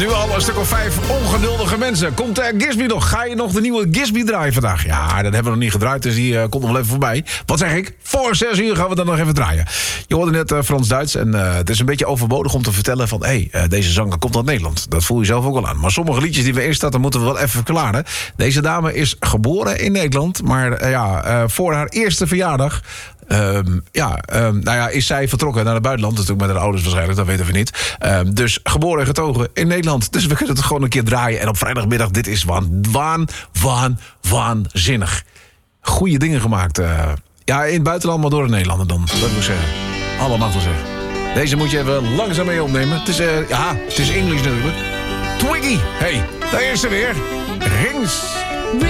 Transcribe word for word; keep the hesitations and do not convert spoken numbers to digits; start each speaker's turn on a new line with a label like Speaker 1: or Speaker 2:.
Speaker 1: Nu al een stuk of vijf ongeduldige mensen. Komt uh, Gisby nog? Ga je nog de nieuwe Gisby draaien vandaag? Ja, dat hebben we nog niet gedraaid, dus die uh, komt nog wel even voorbij. Wat zeg ik? Voor zes uur gaan we dan nog even draaien. Je hoorde net uh, Frans-Duits en uh, het is een beetje overbodig om te vertellen van... hé, hey, uh, deze zanger komt uit Nederland. Dat voel je zelf ook al aan. Maar sommige liedjes die we eerst hadden, moeten we wel even verklaren. Deze dame is geboren in Nederland, maar uh, ja, uh, voor haar eerste verjaardag... Um, ja, um, nou ja, is zij vertrokken naar het buitenland. Natuurlijk met haar ouders waarschijnlijk, dat weten we niet. Um, dus geboren en getogen in Nederland. Dus we kunnen het gewoon een keer draaien. En op vrijdagmiddag, dit is waan, waan, waan, waanzinnig. Goeie dingen gemaakt. Uh, ja, in het buitenland, maar door de Nederlander dan. Dat moet ik zeggen. Allemaal wel zeggen. Deze moet je even langzaam mee opnemen. Het is, uh, ja, het is Engels natuurlijk. Twiggy, hey, daar is ze weer. Rings.